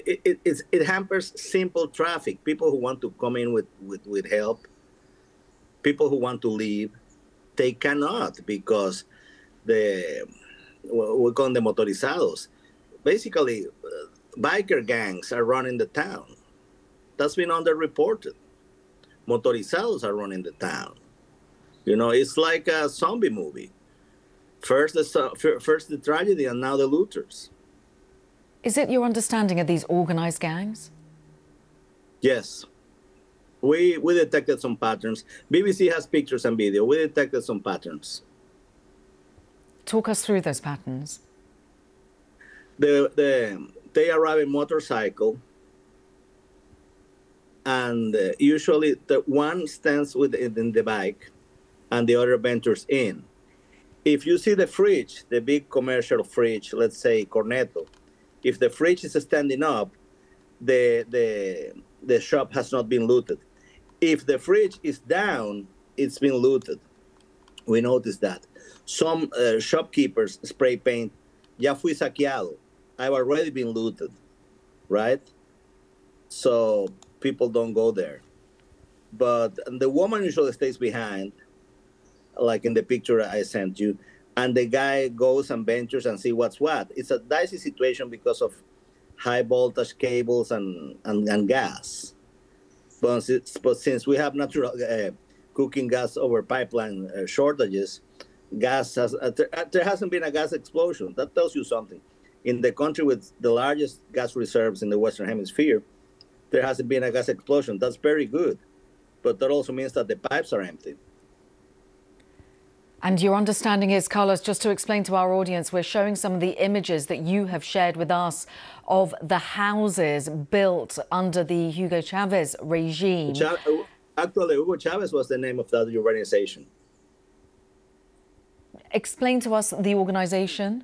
it hampers simple traffic. People who want to come in with help, people who want to leave, they cannot because we call them the motorizados. Basically, biker gangs are running the town. That's been underreported. Motorizados are running the town. You know, it's like a zombie movie. First the tragedy, and now the looters. Is it your understanding of these organized gangs? Yes. We detected some patterns. BBC has pictures and video. We detected some patterns. Talk us through those patterns. They arrive in motorcycle, and usually the one stands in the bike, and the other ventures in. If you see the fridge, the big commercial fridge, let's say Cornetto, if the fridge is standing up, the shop has not been looted. If the fridge is down, it's been looted. We noticed that. Some shopkeepers spray paint, ya fui saqueado. I've already been looted, right? So people don't go there. But the woman usually stays behind, like in the picture I sent you, and the guy goes and ventures and see what's what. It's a dicey situation because of high voltage cables and gas. But since we have natural cooking gas over pipeline shortages, there hasn't been a gas explosion. That tells you something. In the country with the largest gas reserves in the Western Hemisphere, there hasn't been a gas explosion. That's very good. But that also means that the pipes are empty. And your understanding is, Carlos, just to explain to our audience, we're showing some of the images that you have shared with us of the houses built under the Hugo Chavez regime. Actually, Hugo Chavez was the name of that organization. Explain to us the organization.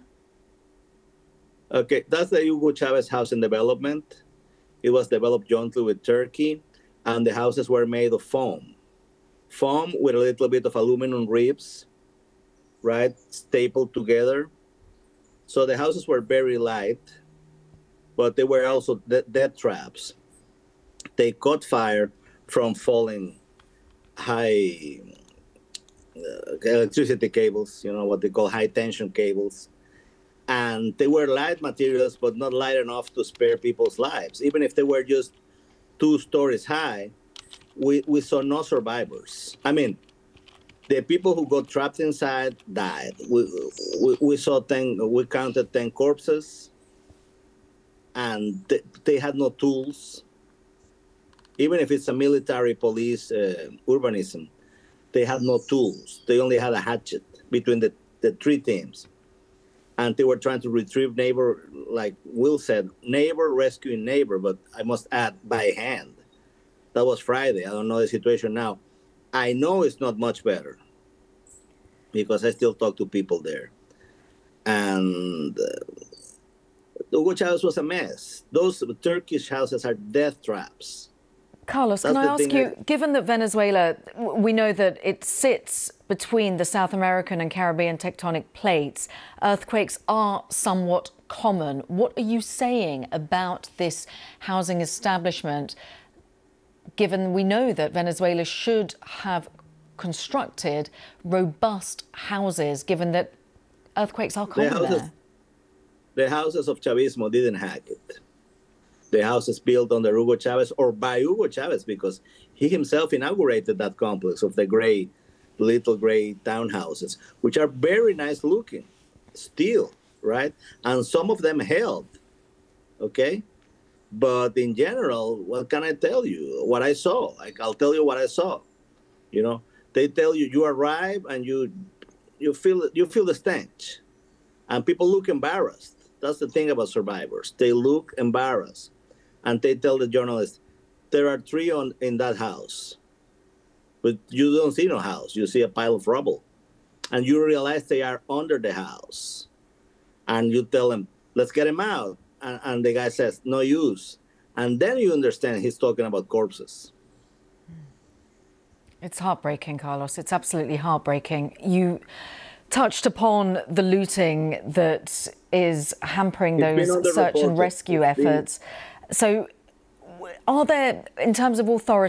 Okay, that's the Hugo Chavez Housing Development. It was developed jointly with Turkey, and the houses were made of foam. Foam with a little bit of aluminum ribs, right, stapled together. So the houses were very light, but they were also death traps. They caught fire from falling high electricity cables, you know, what they call high tension cables. And they were light materials, but not light enough to spare people's lives. Even if they were just 2 stories high, we saw no survivors. I mean, the people who got trapped inside died. We counted 10 corpses, and they had no tools. Even if it's a military police urbanism, they had no tools. They only had a hatchet between the 3 teams. And they were trying to retrieve neighbor, like Will said, neighbor rescuing neighbor, but I must add, by hand. That was Friday. I don't know the situation now. I know it's not much better because I still talk to people there. And Hugo Chavez was a mess. Those Turkish houses are death traps. Carlos, can I ask you, given that Venezuela, we know that it sits between the South American and Caribbean tectonic plates, earthquakes are somewhat common. What are you saying about this housing establishment, given we know that Venezuela should have constructed robust houses, given that earthquakes are common there? The houses of Chavismo didn't hack it. The houses built under Hugo Chavez or by Hugo Chavez, because he himself inaugurated that complex of the little gray townhouses, which are very nice looking still, right? And some of them held, okay? But in general, what can I tell you? What I saw, I'll tell you what I saw. You know, they tell you, you arrive and you feel the stench, and people look embarrassed. That's the thing about survivors. They look embarrassed. And they tell the journalist, there are 3 in that house. But you don't see no house. You see a pile of rubble. And you realize they are under the house. And you tell them, let's get him out. And the guy says, no use. And then you understand he's talking about corpses. It's heartbreaking, Carlos. It's absolutely heartbreaking. You touched upon the looting that is hampering those search and rescue efforts. So are there, in terms of authority,